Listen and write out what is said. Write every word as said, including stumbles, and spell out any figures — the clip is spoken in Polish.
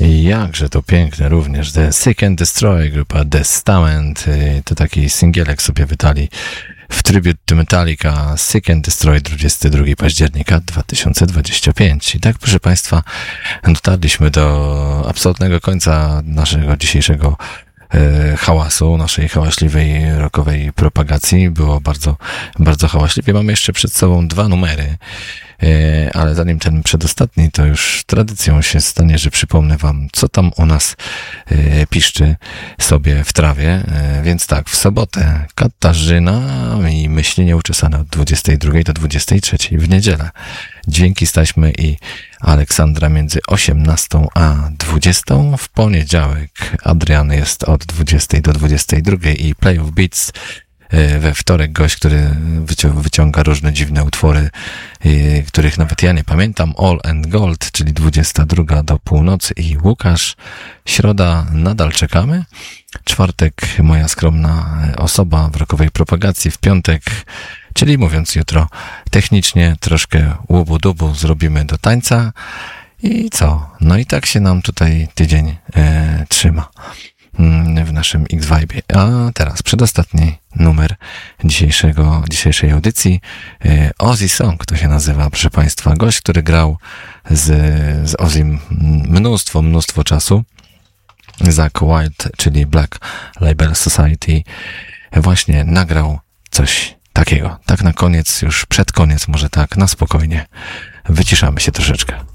I jakże to piękne również. The Seek and Destroy, grupa Testament. To taki singielek sobie wydali w tribute to Metallica. Seek and Destroy, dwudziestego drugiego października dwa tysiące dwudziestego piątego. I tak, proszę Państwa, dotarliśmy do absolutnego końca naszego dzisiejszego e, hałasu, naszej hałaśliwej rockowej propagacji. Było bardzo, bardzo hałaśliwie. Mamy jeszcze przed sobą dwa numery. Ale zanim ten przedostatni, to już tradycją się stanie, że przypomnę Wam, co tam u nas piszczy sobie w trawie. Więc tak, w sobotę Katarzyna i myśli nieuczesane od dwudziestej drugiej do dwudziestej trzeciej. W niedzielę Dźwięki z taśmy i Aleksandra między osiemnastą a dwudziestą. W poniedziałek Adrian jest od dwudziestej do dwudziestej drugiej i Play of Beats. We wtorek gość, który wyciąga różne dziwne utwory, których nawet ja nie pamiętam. All and Gold, czyli dwudziesta druga do północy i Łukasz. Środa nadal czekamy. Czwartek moja skromna osoba w rockowej propagacji. W piątek, czyli mówiąc jutro, technicznie troszkę łubu-dubu zrobimy do tańca. I co? No i tak się nam tutaj tydzień e, trzyma w naszym X-Vibe. A teraz przedostatni numer dzisiejszego, dzisiejszej audycji. Ozzy Song to się nazywa, proszę Państwa. Gość, który grał z, z Ozzym mnóstwo, mnóstwo czasu. Zakk Wylde, czyli Black Label Society, właśnie nagrał coś takiego. Tak na koniec, już przed koniec, może tak, na spokojnie. Wyciszamy się troszeczkę.